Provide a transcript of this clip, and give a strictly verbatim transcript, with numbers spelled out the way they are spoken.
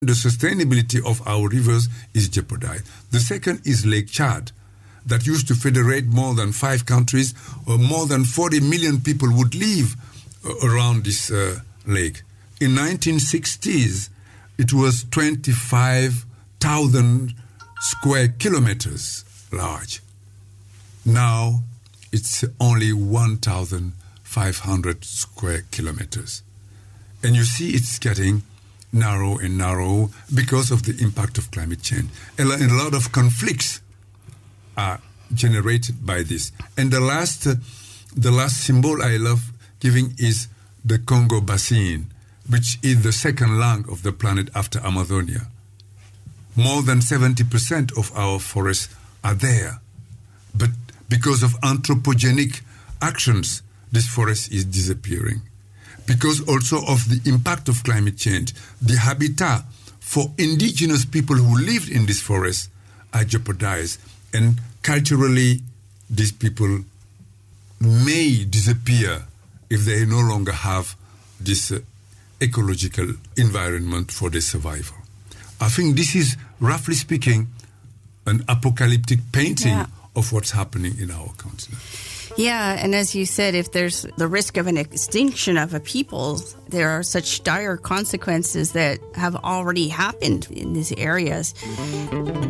the sustainability of our rivers is jeopardized. The second is Lake Chad, that used to federate more than five countries, or more than forty million people would live uh, around this uh, lake. In nineteen sixties, it was twenty-five thousand square kilometers large. Now, it's only one thousand five hundred square kilometers. And you see it's getting narrow and narrow because of the impact of climate change. And a lot of conflicts are generated by this. And the last, uh, the last symbol I love giving is the Congo Basin, which is the second lung of the planet after Amazonia. More than seventy percent of our forests are there. But because of anthropogenic actions, this forest is disappearing. Because also of the impact of climate change, the habitat for indigenous people who lived in this forest are jeopardized. And culturally, these people may disappear if they no longer have this uh, ecological environment for their survival. I think this is, roughly speaking, an apocalyptic painting yeah. of what's happening in our continent. Yeah, and as you said, if there's the risk of an extinction of a people, there are such dire consequences that have already happened in these areas.